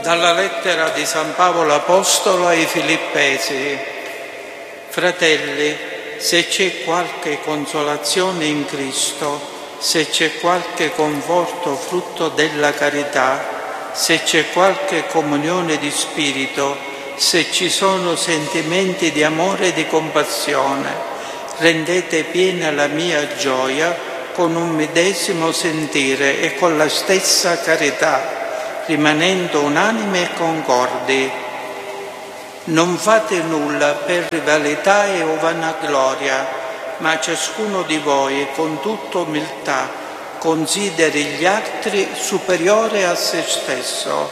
Dalla lettera di San Paolo Apostolo ai Filippesi. Fratelli, se c'è qualche consolazione in Cristo, se c'è qualche conforto frutto della carità, se c'è qualche comunione di spirito, se ci sono sentimenti di amore e di compassione, rendete piena la mia gioia con un medesimo sentire e con la stessa carità, rimanendo unanimi e concordi. Non fate nulla per rivalità o vanagloria, ma ciascuno di voi, con tutta umiltà, consideri gli altri superiore a se stesso.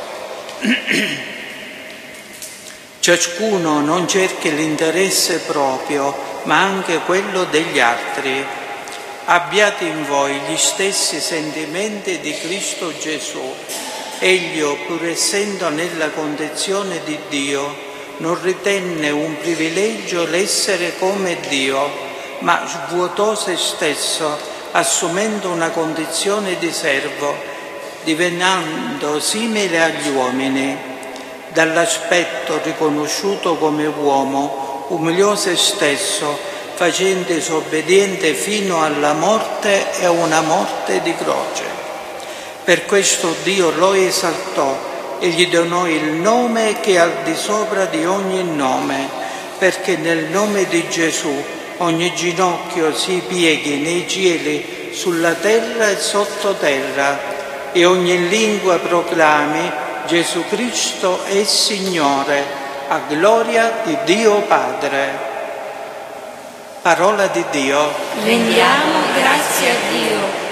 Ciascuno non cerchi l'interesse proprio, ma anche quello degli altri. Abbiate in voi gli stessi sentimenti di Cristo Gesù. Egli, pur essendo nella condizione di Dio, non ritenne un privilegio l'essere come Dio, ma svuotò se stesso, assumendo una condizione di servo, divenendo simile agli uomini. Dall'aspetto riconosciuto come uomo, umiliò se stesso, facendosi obbediente fino alla morte e a una morte di croce. Per questo Dio lo esaltò e gli donò il nome che è al di sopra di ogni nome, perché nel nome di Gesù ogni ginocchio si pieghi nei cieli, sulla terra e sottoterra, e ogni lingua proclami Gesù Cristo è Signore, a gloria di Dio Padre. Parola di Dio. Rendiamo grazie a Dio.